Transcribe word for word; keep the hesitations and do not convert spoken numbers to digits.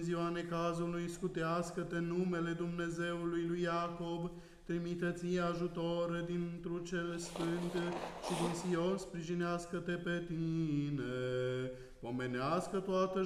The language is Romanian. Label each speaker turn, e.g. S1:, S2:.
S1: ziua necazului, scutească-te numele Dumnezeului lui Iacob, trimite ție ajutor dintr-un cel sfânt și din Sion sprijinească-te pe tine. Pomenească toată